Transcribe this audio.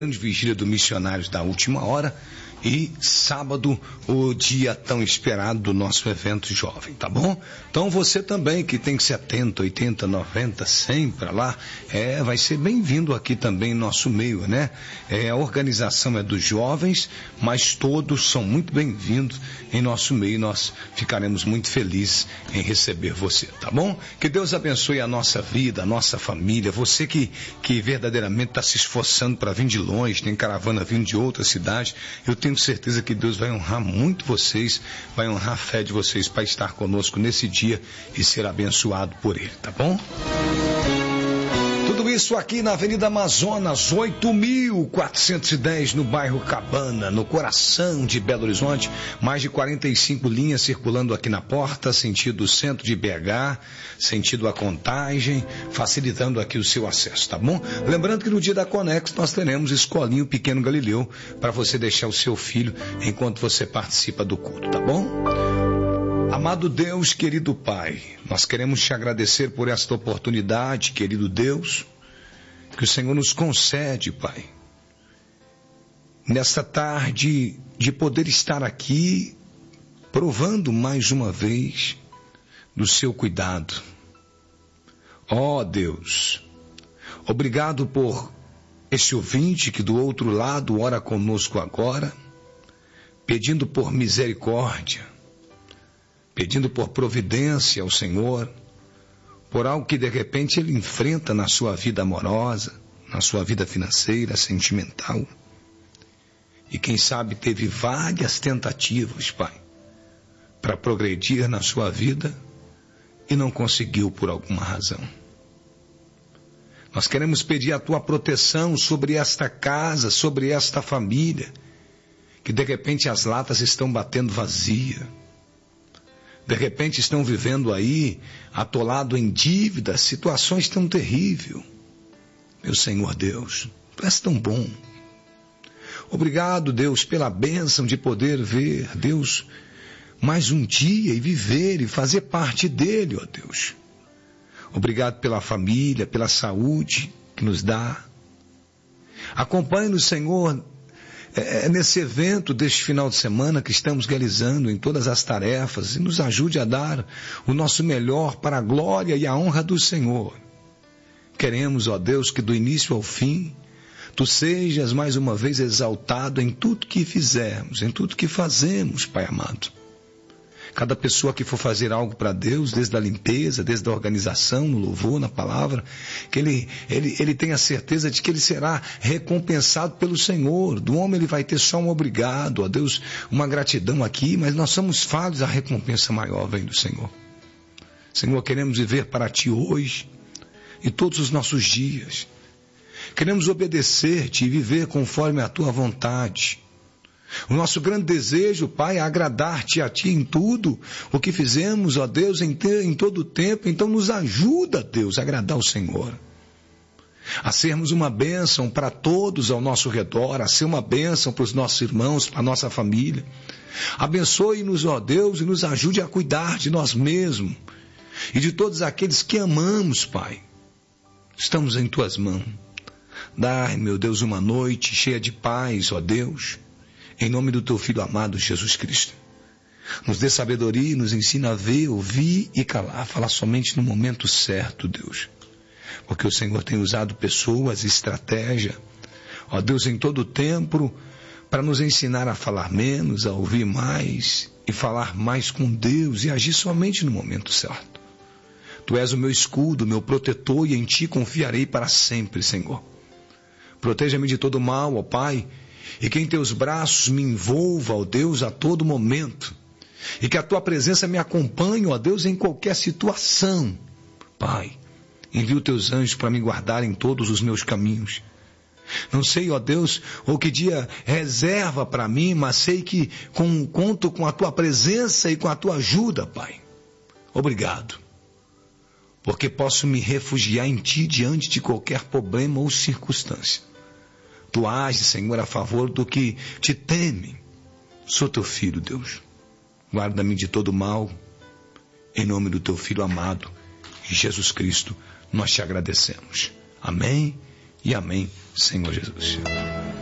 grande vigília do Missionários da Última Hora e sábado o dia tão esperado do nosso evento jovem, tá bom? Então você também que tem 70, 80, 90, 100 para lá, vai ser bem-vindo aqui também em nosso meio, né? A organização é dos jovens, mas todos são muito bem-vindos em nosso meio. Nós ficaremos muito felizes em receber você, tá bom? Que Deus abençoe a nossa vida, a nossa família, você que verdadeiramente está se esforçando para vir de longe, tem caravana vindo de outra cidade. Eu tenho certeza que Deus vai honrar muito vocês, vai honrar a fé de vocês para estar conosco nesse dia e ser abençoado por Ele, tá bom? Tudo isso aqui na Avenida Amazonas, 8.410, no bairro Cabana, no coração de Belo Horizonte. Mais de 45 linhas circulando aqui na porta, sentido centro de BH, sentido a Contagem, facilitando aqui o seu acesso, tá bom? Lembrando que no dia da Conex nós teremos Escolinho Pequeno Galileu para você deixar o seu filho enquanto você participa do culto, tá bom? Amado Deus, querido Pai, nós queremos te agradecer por esta oportunidade, querido Deus, que o Senhor nos concede, Pai, nesta tarde de poder estar aqui, provando mais uma vez do seu cuidado. Ó Deus, obrigado por esse ouvinte que do outro lado ora conosco agora, pedindo por misericórdia, pedindo por providência ao Senhor, por algo que de repente ele enfrenta na sua vida amorosa, na sua vida financeira, sentimental. E quem sabe teve várias tentativas, Pai, para progredir na sua vida e não conseguiu por alguma razão. Nós queremos pedir a tua proteção sobre esta casa, sobre esta família, que de repente as latas estão batendo vazia. De repente estão vivendo aí, atolado em dívidas, situações tão terríveis. Meu Senhor Deus, Tu és tão bom. Obrigado, Deus, pela bênção de poder ver, Deus, mais um dia e viver e fazer parte dele, ó Deus. Obrigado pela família, pela saúde que nos dá. Acompanhe-nos, Senhor, nesse evento deste final de semana que estamos realizando em todas as tarefas e nos ajude a dar o nosso melhor para a glória e a honra do Senhor. Queremos, ó Deus, que do início ao fim Tu sejas mais uma vez exaltado em tudo que fizermos, em tudo que fazemos, Pai amado. Cada pessoa que for fazer algo para Deus, desde a limpeza, desde a organização, no louvor, na palavra, que ele tenha certeza de que ele será recompensado pelo Senhor. Do homem ele vai ter só um obrigado, ó Deus, uma gratidão aqui, mas nós somos falhos, a recompensa maior vem do Senhor. Senhor, queremos viver para Ti hoje e todos os nossos dias. Queremos obedecer-Te e viver conforme a Tua vontade. O nosso grande desejo, Pai, é agradar-Te a Ti em tudo o que fizemos, ó Deus, em todo o tempo. Então nos ajuda, Deus, a agradar o Senhor. A sermos uma bênção para todos ao nosso redor, a ser uma bênção para os nossos irmãos, para a nossa família. Abençoe-nos, ó Deus, e nos ajude a cuidar de nós mesmos e de todos aqueles que amamos, Pai. Estamos em Tuas mãos. Dai, meu Deus, uma noite cheia de paz, ó Deus, em nome do Teu Filho amado, Jesus Cristo. Nos dê sabedoria e nos ensina a ver, ouvir e calar, falar somente no momento certo, Deus. Porque o Senhor tem usado pessoas, estratégia, ó Deus, em todo o tempo, para nos ensinar a falar menos, a ouvir mais e falar mais com Deus e agir somente no momento certo. Tu és o meu escudo, meu protetor, e em Ti confiarei para sempre, Senhor. Proteja-me de todo mal, ó Pai, e que em Teus braços me envolva, ó Deus, a todo momento. E que a Tua presença me acompanhe, ó Deus, em qualquer situação. Pai, envia os Teus anjos para me guardar em todos os meus caminhos. Não sei, ó Deus, o que dia reserva para mim, mas sei que conto com a Tua presença e com a Tua ajuda, Pai. Obrigado, porque posso me refugiar em Ti diante de qualquer problema ou circunstância. Tu ages, Senhor, a favor do que Te temem. Sou Teu filho, Deus. Guarda-me de todo mal. Em nome do Teu Filho amado, Jesus Cristo, nós Te agradecemos. Amém e amém, Senhor Jesus.